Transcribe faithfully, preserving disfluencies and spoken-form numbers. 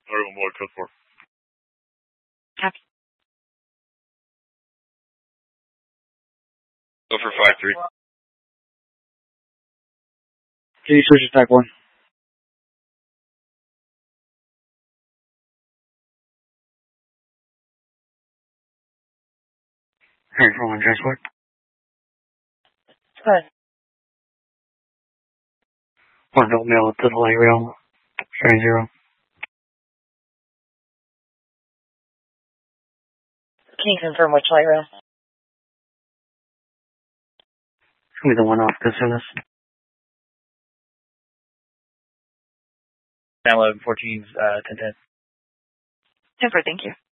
Everyone board code four. Copy. Go for five three. Can you switch attack one? Alright, for one transport. Good. One adult male to the light rail. Train zero. Can you confirm which light rail? It's gonna be the one off the soonest. eleven fourteen, uh, ten ten. Temper, thank you.